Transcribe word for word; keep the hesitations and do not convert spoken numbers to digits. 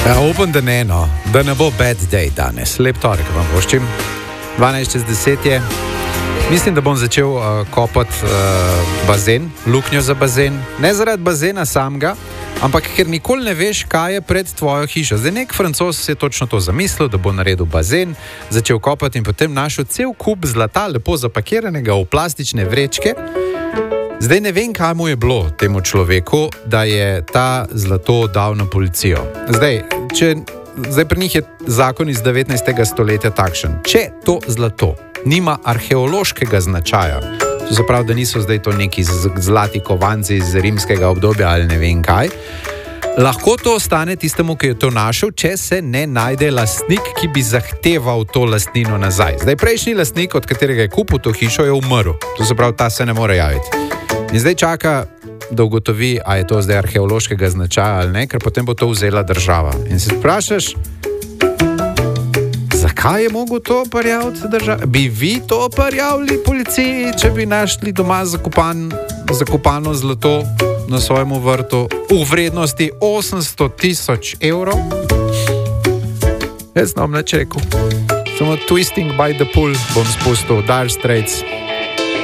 Ja, upam, da ne, no. Da ne bo bad day danes. Lep torek vam voščim. dvanajst čez deset je. Mislim, da bom začel uh, kopati uh, bazen, luknjo za bazen. Ne zaradi bazena samega, ampak ker nikoli ne veš, kaj je pred tvojo hišo. Zdaj nek Francoz si je točno to zamislil, da bo naredil bazen, začel kopati in potem našel cel kup zlata, lepo zapakiranega v plastične vrečke. Zdaj ne vem, kaj mu je bilo temu človeku, da je ta zlato dal na policijo. Zdaj, če, zdaj pri njih je zakon iz devetnajstega stoletja takšen. Če to zlato nima arheološkega značaja, to se pravi, da niso zdaj to neki zlati kovanci iz rimskega obdobja ali ne vem kaj, lahko to ostane tistemu, ki je to našel, če se ne najde lastnik, ki bi zahteval to lastnino nazaj. Zdaj, prejšnji lastnik, od katerega je kupil to hišo, je umrl. To se pravi, ta se ne more javiti. In zdaj čaka, da ugotovi, a je to zdaj arheološkega značaja ali ne, ker potem bo to vzela država. In se vprašaš, zakaj je mogel to prijaviti država? Bi vi to prijavili policiji, če bi našli doma zakopan, zakopano zlato na svojemu vrtu v vrednosti osemsto tisoč evrov? Jaz znam neč rekel. Samo Twisting by the Pool bom spustil, Dire Straits.